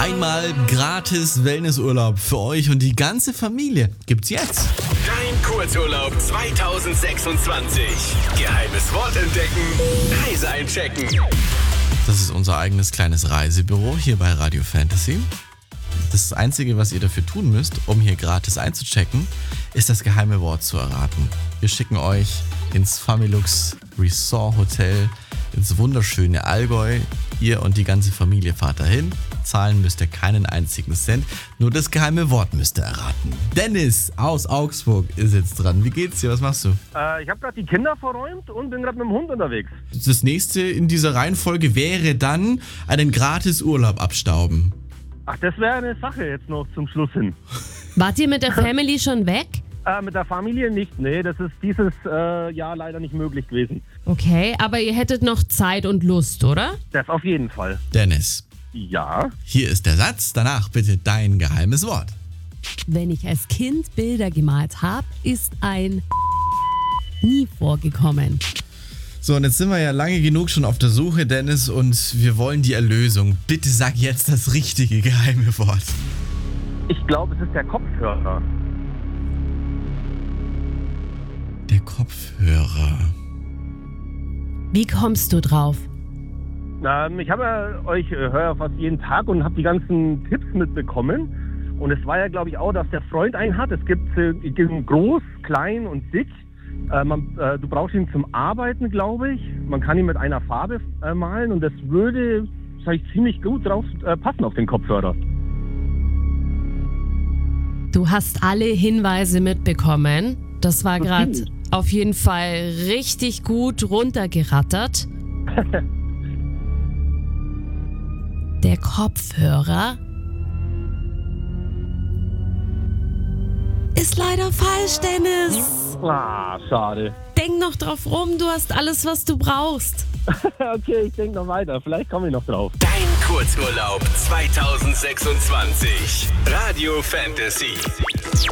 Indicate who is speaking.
Speaker 1: Einmal gratis Wellnessurlaub für euch und die ganze Familie gibt's jetzt.
Speaker 2: Dein Kurzurlaub 2026. Geheimes Wort entdecken, Reise einchecken.
Speaker 1: Das ist unser eigenes kleines Reisebüro hier bei Radio Fantasy. Das Einzige, was ihr dafür tun müsst, um hier gratis einzuchecken, ist das geheime Wort zu erraten. Wir schicken euch ins Familux Resort Hotel, ins wunderschöne Allgäu. Ihr und die ganze Familie fahrt dahin. Zahlen müsst ihr keinen einzigen Cent, nur das geheime Wort müsst ihr erraten. Dennis aus Augsburg ist jetzt dran. Wie geht's dir? Was machst du?
Speaker 3: Ich habe gerade die Kinder verräumt und bin gerade mit dem Hund unterwegs.
Speaker 1: Das nächste in dieser Reihenfolge wäre dann einen gratis Urlaub abstauben.
Speaker 3: Ach, das wäre eine Sache jetzt noch zum Schluss hin.
Speaker 4: Wart ihr mit der Family schon weg?
Speaker 3: Mit der Familie nicht, nee, das ist dieses Jahr leider nicht möglich gewesen.
Speaker 4: Okay, aber ihr hättet noch Zeit und Lust, oder?
Speaker 3: Das auf jeden Fall.
Speaker 1: Dennis,
Speaker 3: Ja.
Speaker 1: hier ist der Satz, danach bitte dein geheimes Wort.
Speaker 5: Wenn ich als Kind Bilder gemalt habe, ist ein nie vorgekommen.
Speaker 1: So, und jetzt sind wir ja lange genug schon auf der Suche, Dennis, und wir wollen die Erlösung. Bitte sag jetzt das richtige geheime Wort.
Speaker 3: Ich glaube, es ist der Kopfhörer.
Speaker 1: Der Kopfhörer.
Speaker 5: Wie kommst du drauf?
Speaker 3: Ich habe ja euch höre fast jeden Tag und habe die ganzen Tipps mitbekommen. Und es war ja, glaube ich, auch, dass der Freund einen hat. Es gibt groß, klein und dick. Du brauchst ihn zum Arbeiten, glaube ich. Man kann ihn mit einer Farbe malen und das würde, sag ich, ziemlich gut drauf passen auf den Kopfhörer.
Speaker 4: Du hast alle Hinweise mitbekommen. Das war gerade
Speaker 3: Okay.
Speaker 4: auf jeden Fall richtig gut runtergerattert.
Speaker 5: Der Kopfhörer ist leider falsch, Dennis.
Speaker 3: Ah, schade.
Speaker 4: Denk noch drauf rum, du hast alles, was du brauchst.
Speaker 3: Okay, ich denke noch weiter. Vielleicht komme ich noch drauf.
Speaker 2: Dein Kurzurlaub 2026. Radio Fantasy.